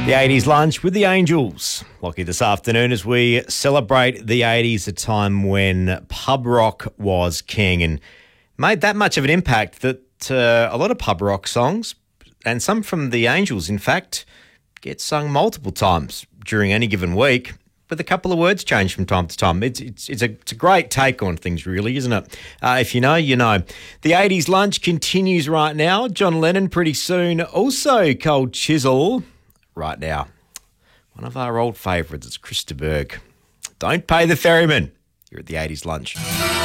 The 80s lunch with the Angels. Lockie this afternoon as we celebrate the 80s, a time when pub rock was king and made that much of an impact that a lot of pub rock songs, and some from the Angels, in fact, get sung multiple times during any given week, with a couple of words changed from time to time. It's a great take on things, really, isn't it? If you know, you know. The 80s lunch continues right now. John Lennon pretty soon. Also Cold Chisel right now. One of our old favourites is Chris de Burgh. Don't pay the ferryman. You're at the 80s lunch.